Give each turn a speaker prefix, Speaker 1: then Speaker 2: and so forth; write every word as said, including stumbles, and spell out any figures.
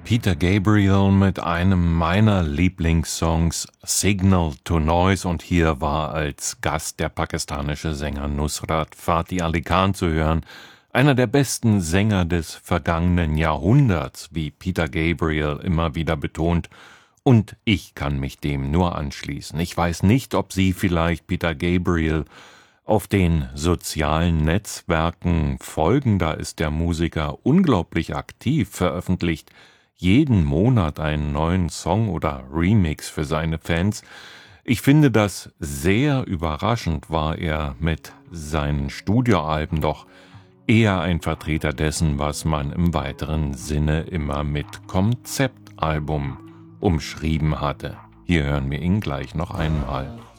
Speaker 1: Peter Gabriel mit einem meiner Lieblingssongs Signal to Noise, und hier war als Gast der pakistanische Sänger Nusrat Fateh Ali Khan zu hören, einer der besten Sänger des vergangenen Jahrhunderts, wie Peter Gabriel immer wieder betont, und ich kann mich dem nur anschließen. Ich weiß nicht, ob Sie vielleicht Peter Gabriel auf den sozialen Netzwerken folgen, da ist der Musiker unglaublich aktiv, veröffentlicht jeden Monat einen neuen Song oder Remix für seine Fans. Ich finde das sehr überraschend, war er mit seinen Studioalben doch eher ein Vertreter dessen, was man im weiteren Sinne immer mit Konzeptalbum umschrieben hatte. Hier hören wir ihn gleich noch einmal.